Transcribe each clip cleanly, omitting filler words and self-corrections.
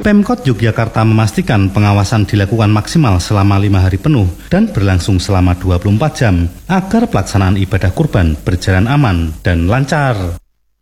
Pemkot Yogyakarta memastikan pengawasan dilakukan maksimal selama 5 hari penuh dan berlangsung selama 24 jam agar pelaksanaan ibadah kurban berjalan aman dan lancar.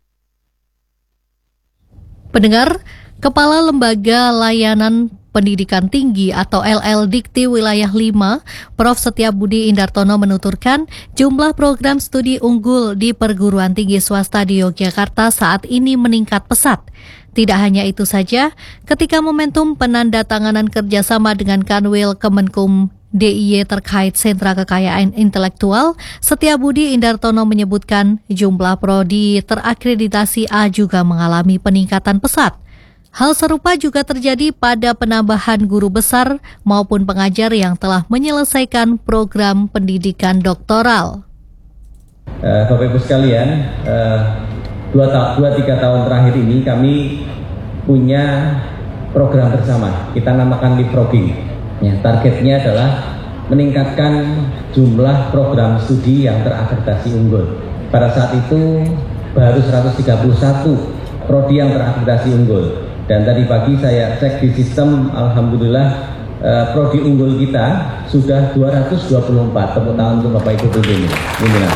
Pendengar, Kepala Lembaga Layanan Pendidikan Tinggi atau LL Dikti Wilayah 5, Prof. Setiabudi Indartono menuturkan jumlah program studi unggul di perguruan tinggi swasta di Yogyakarta saat ini meningkat pesat. Tidak hanya itu saja, ketika momentum penandatanganan kerjasama dengan Kanwil Kemenkum DIY terkait sentra kekayaan intelektual, Setiabudi Indartono menyebutkan jumlah prodi terakreditasi A juga mengalami peningkatan pesat. Hal serupa juga terjadi pada penambahan guru besar maupun pengajar yang telah menyelesaikan program pendidikan doktoral. Bapak Ibu sekalian, 2-3 tahun terakhir ini kami punya program bersama, kita namakan leapfrogging. Ya, targetnya adalah meningkatkan jumlah program studi yang terakreditasi unggul. Pada saat itu baru 131 prodi yang terakreditasi unggul. Dan tadi pagi saya cek di sistem, alhamdulillah prodi unggul kita sudah 224. Tepuk tangan untuk Bapak Ibu pimpinan.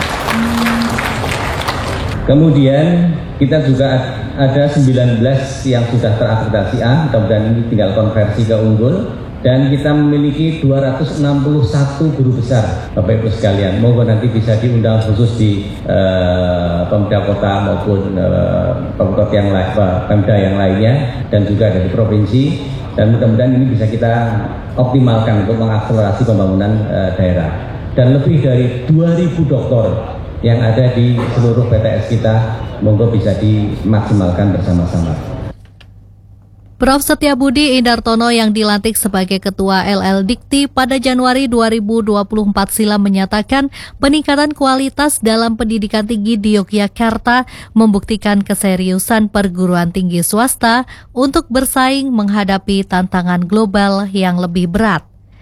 Kemudian kita juga ada 19 yang sudah terakreditasi A, kemudian ini tinggal konversi ke unggul, dan kita memiliki 261 guru besar, Bapak Ibu sekalian. Moga nanti bisa diundang khusus di Pemda Kota maupun Pemkot yang lain, Pemda yang lainnya, dan juga dari provinsi, dan mudah-mudahan ini bisa kita optimalkan untuk mengakselerasi pembangunan daerah. Dan lebih dari 2.000 doktor yang ada di seluruh PTS kita, monggo bisa dimaksimalkan bersama-sama. Prof. Setiabudi Indartono yang dilantik sebagai Ketua LL Dikti pada Januari 2024 silam menyatakan peningkatan kualitas dalam pendidikan tinggi di Yogyakarta membuktikan keseriusan perguruan tinggi swasta untuk bersaing menghadapi tantangan global yang lebih berat.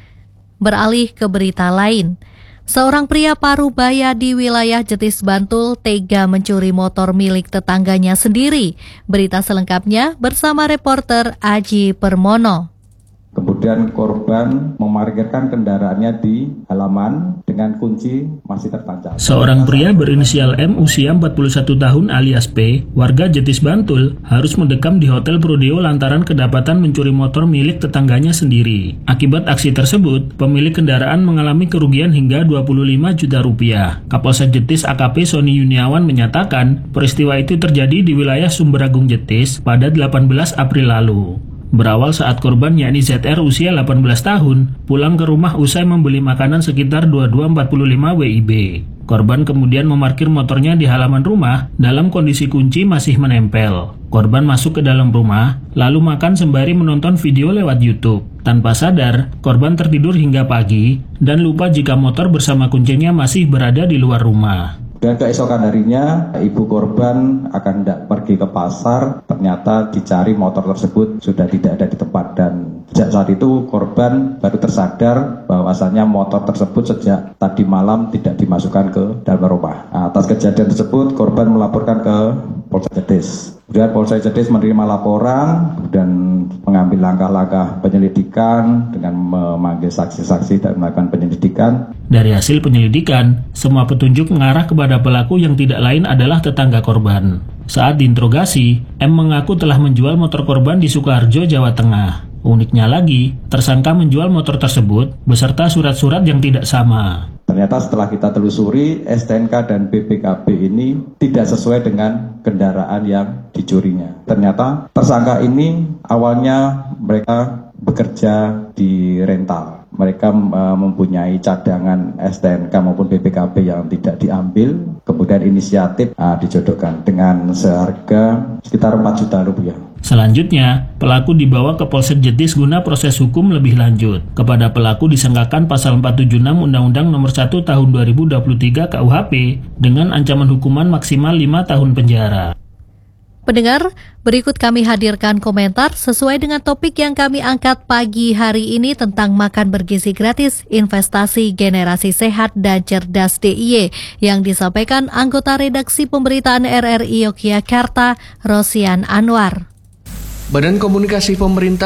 Beralih ke berita lain. Seorang pria Parubaya di wilayah Jetis, Bantul tega mencuri motor milik tetangganya sendiri. Berita selengkapnya bersama reporter Aji Permono. Kemudian korban memarkirkan kendaraannya di halaman dengan kunci masih tertancap. Seorang pria berinisial M usia 41 tahun alias P, warga Jetis Bantul, harus mendekam di Hotel Prodeo lantaran kedapatan mencuri motor milik tetangganya sendiri. Akibat aksi tersebut, pemilik kendaraan mengalami kerugian hingga 25 juta rupiah. Kapolsek Jetis AKP Sony Yuniawan menyatakan peristiwa itu terjadi di wilayah Sumberagung Jetis pada 18 April lalu. Berawal saat korban yakni ZR usia 18 tahun pulang ke rumah usai membeli makanan sekitar 22.45 WIB. Korban kemudian memarkir motornya di halaman rumah dalam kondisi kunci masih menempel. Korban masuk ke dalam rumah lalu makan sembari menonton video lewat YouTube. Tanpa sadar, korban tertidur hingga pagi dan lupa jika motor bersama kuncinya masih berada di luar rumah. Dan keesokan harinya, ibu korban akan hendak pergi ke pasar, ternyata dicari motor tersebut sudah tidak ada di tempat, dan sejak saat itu korban baru tersadar bahwasannya motor tersebut sejak tadi malam tidak dimasukkan ke dalam rumah. Atas kejadian tersebut, korban melaporkan ke Polsek Jetis. Kemudian Polsek Jetis menerima laporan dan mengambil langkah-langkah penyelidikan dengan memanggil saksi-saksi dan melakukan penyelidikan. Dari hasil penyelidikan, semua petunjuk mengarah kepada pelaku yang tidak lain adalah tetangga korban. Saat diinterogasi, M mengaku telah menjual motor korban di Sukoharjo, Jawa Tengah. Uniknya lagi, tersangka menjual motor tersebut beserta surat-surat yang tidak sama. Ternyata setelah kita telusuri, STNK dan BPKB ini tidak sesuai dengan kendaraan yang dicurinya. Ternyata tersangka ini awalnya mereka bekerja di rental. Mereka mempunyai cadangan STNK maupun BPKB yang tidak diambil, kemudian inisiatif dijodohkan dengan seharga sekitar 4 juta rupiah. Selanjutnya, pelaku dibawa ke Polsek Jetis guna proses hukum lebih lanjut. Kepada pelaku disangkakan pasal 476 Undang-Undang Nomor 1 Tahun 2023 KUHP dengan ancaman hukuman maksimal 5 tahun penjara. Pendengar, berikut kami hadirkan komentar sesuai dengan topik yang kami angkat pagi hari ini tentang makan bergizi gratis, investasi generasi sehat dan cerdas DIY yang disampaikan anggota redaksi pemberitaan RRI Yogyakarta, Rosian Anwar. Badan Komunikasi Pemerintah